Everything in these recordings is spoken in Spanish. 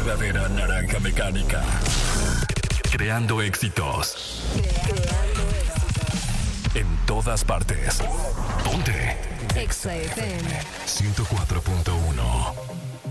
verdadera naranja mecánica. Creando éxitos. En todas partes. Ponte. Exa FM 104.1.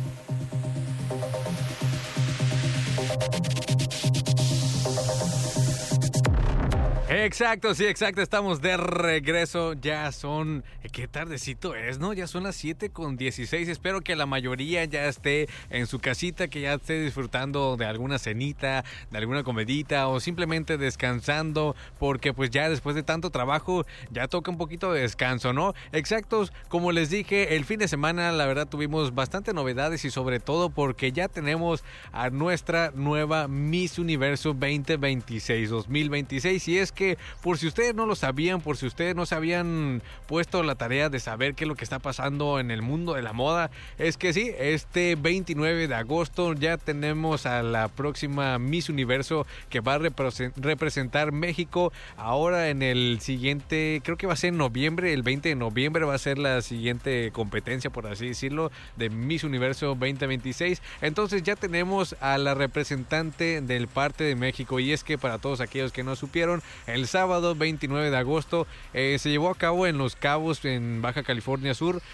Exacto, sí, exacto, estamos de regreso, ya son, qué tardecito es, ¿no? Ya son las 7:16, espero que la mayoría ya esté en su casita, que ya esté disfrutando de alguna cenita, de alguna comidita o simplemente descansando, porque pues ya después de tanto trabajo ya toca un poquito de descanso, ¿no? Exactos, como les dije, el fin de semana la verdad tuvimos bastante novedades y sobre todo porque ya tenemos a nuestra nueva Miss Universo 2026, y es que por si ustedes no lo sabían, por si ustedes no se habían puesto la tarea de saber qué es lo que está pasando en el mundo de la moda, es que sí, este 29 de agosto ya tenemos a la próxima Miss Universo que va a representar México. Ahora en el siguiente, creo que va a ser en noviembre, el 20 de noviembre va a ser la siguiente competencia, por así decirlo, de Miss Universo 2026. Entonces ya tenemos a la representante del parte de México, y es que para todos aquellos que no supieron, el sábado 29 de agosto se llevó a cabo en Los Cabos, en Baja California Sur,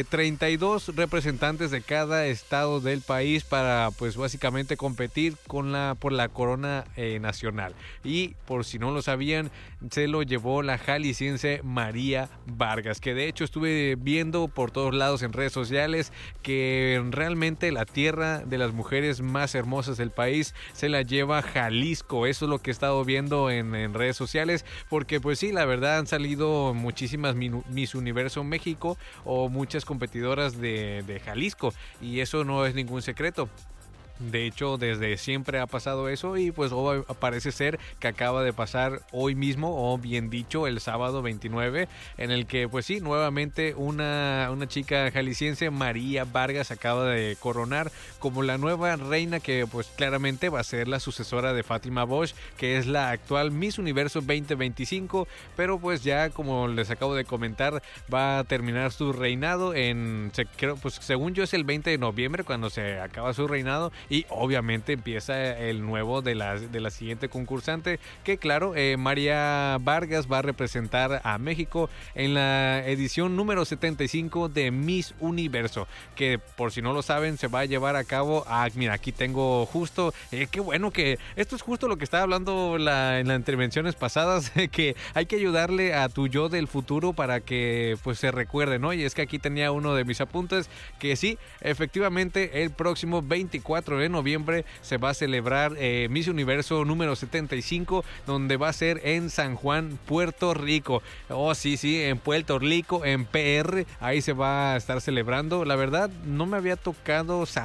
32 representantes de cada estado del país para pues básicamente competir por la corona nacional. Y por si no lo sabían, se lo llevó la jalisciense María Vargas, que de hecho estuve viendo por todos lados en redes sociales que realmente la tierra de las mujeres más hermosas del país se la lleva Jalisco. Eso es lo que he estado viendo en redes sociales, porque pues sí, la verdad han salido muchísimas Miss Universo México o muchas competidoras de Jalisco, y eso no es ningún secreto. De hecho, desde siempre ha pasado eso, y pues parece ser que acaba de pasar hoy mismo, o bien dicho, el sábado 29, en el que pues sí, nuevamente una chica jalisciense, María Vargas, acaba de coronar como la nueva reina, que pues claramente va a ser la sucesora de Fátima Bosch, que es la actual Miss Universo 2025, pero pues ya como les acabo de comentar, va a terminar su reinado pues según yo es el 20 de noviembre cuando se acaba su reinado. Y obviamente empieza el nuevo de la siguiente concursante, que claro, María Vargas va a representar a México en la edición número 75 de Miss Universo, que por si no lo saben se va a llevar a cabo, mira, aquí tengo justo, qué bueno que esto es justo lo que estaba hablando en las intervenciones pasadas, que hay que ayudarle a tu yo del futuro para que pues se recuerde, ¿no? Y es que aquí tenía uno de mis apuntes, que sí, efectivamente el próximo 24 de noviembre se va a celebrar Miss Universo número 75, donde va a ser en San Juan, Puerto Rico. Oh, sí, en Puerto Rico, en PR, ahí se va a estar celebrando. La verdad, no me había tocado